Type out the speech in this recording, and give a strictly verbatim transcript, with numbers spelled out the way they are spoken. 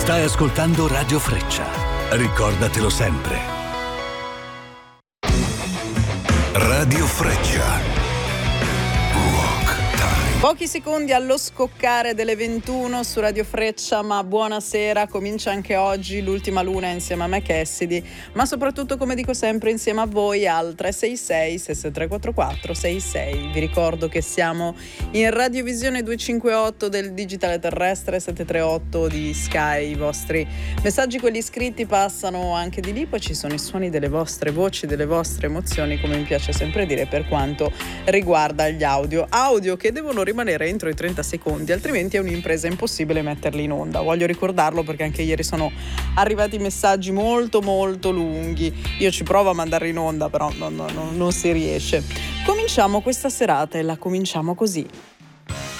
Stai ascoltando Radio Freccia. Ricordatelo sempre. Radio Freccia. Pochi secondi allo scoccare delle ventuno su Radio Freccia, ma buonasera, comincia anche oggi l'ultima luna insieme a me Cassidy, ma soprattutto, come dico sempre, insieme a voi al tre sei sei sei sei tre quattro quattro sei sei. Vi ricordo che siamo in radiovisione duecentocinquantotto del digitale terrestre, settecentotrentotto di Sky. I vostri messaggi, quelli scritti, passano anche di lì, poi ci sono i suoni delle vostre voci, delle vostre emozioni, come mi piace sempre dire, per quanto riguarda gli audio. Audio che devono rimanere entro i trenta secondi, altrimenti è un'impresa impossibile metterli in onda. Voglio ricordarlo perché anche ieri sono arrivati messaggi molto molto lunghi. Io ci provo a mandarli in onda, però no, no, no, non si riesce. Cominciamo questa serata e la cominciamo così.